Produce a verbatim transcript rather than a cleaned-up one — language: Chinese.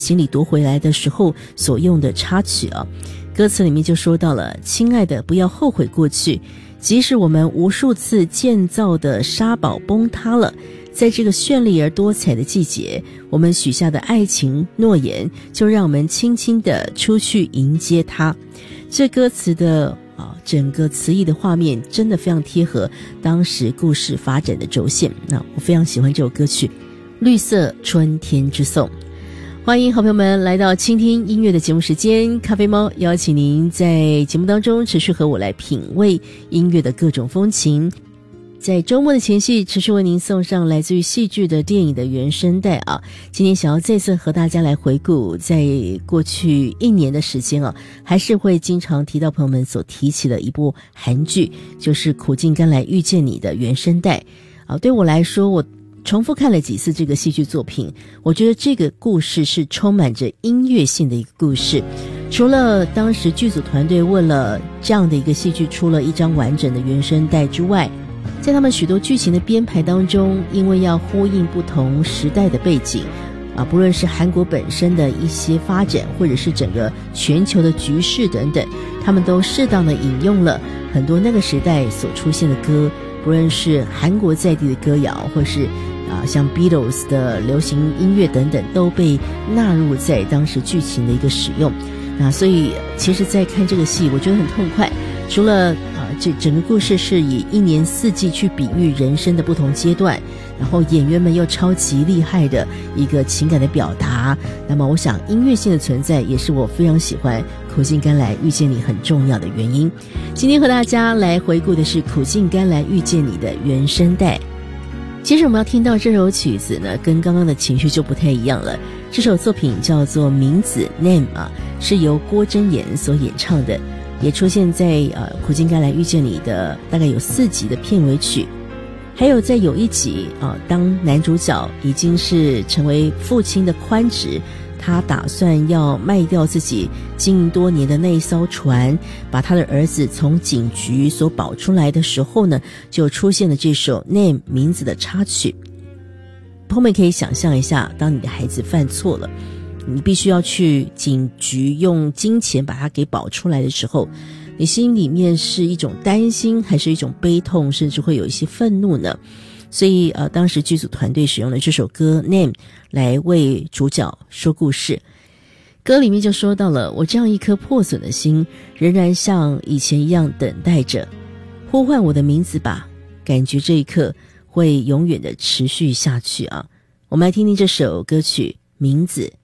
行李夺回来的时候所用的插曲啊。歌词里面就说到了，亲爱的，不要后悔过去，即使我们无数次建造的沙堡崩塌了，在这个绚丽而多彩的季节，我们许下的爱情诺言，就让我们轻轻地出去迎接它。这歌词的啊，整个词义的画面真的非常贴合当时故事发展的轴线。那我非常喜欢这首歌曲《绿色春天之颂》。欢迎好朋友们来到倾听音乐的节目时间，咖啡猫邀请您在节目当中持续和我来品味音乐的各种风情。在周末的前夕，持续为您送上来自于戏剧的电影的原声带啊。今天想要再次和大家来回顾，在过去一年的时间啊，还是会经常提到朋友们所提起的一部韩剧，就是《苦尽甘来遇见你》的原声带啊。对我来说，我重复看了几次这个戏剧作品，我觉得这个故事是充满着音乐性的一个故事。除了当时剧组团队为了这样的一个戏剧出了一张完整的原声带之外，在他们许多剧情的编排当中，因为要呼应不同时代的背景啊，不论是韩国本身的一些发展，或者是整个全球的局势等等，他们都适当的引用了很多那个时代所出现的歌，不论是韩国在地的歌谣，或是啊像 Beatles 的流行音乐等等，都被纳入在当时剧情的一个使用。那所以其实在看这个戏，我觉得很痛快。除了啊，这整个故事是以一年四季去比喻人生的不同阶段，然后演员们又超级厉害的一个情感的表达，那么我想音乐性的存在也是我非常喜欢苦尽甘来遇见你很重要的原因。今天和大家来回顾的是苦尽甘来遇见你的原声带。其实我们要听到这首曲子呢，跟刚刚的情绪就不太一样了。这首作品叫做名字 Name 啊，是由郭真妍所演唱的，也出现在呃苦尽甘来遇见你的大概有四集的片尾曲。还有在有一集啊、呃，当男主角已经是成为父亲的宽直，他打算要卖掉自己经营多年的那一艘船，把他的儿子从警局所保出来的时候呢，就出现了这首 Name 名字的插曲。后面可以想象一下，当你的孩子犯错了，你必须要去警局用金钱把他给保出来的时候，你心里面是一种担心，还是一种悲痛，甚至会有一些愤怒呢？所以呃，当时剧组团队使用了这首歌 Name 来为主角说故事。歌里面就说到了，我这样一颗破损的心，仍然像以前一样等待着，呼唤我的名字吧，感觉这一刻会永远的持续下去啊。我们来听听这首歌曲名字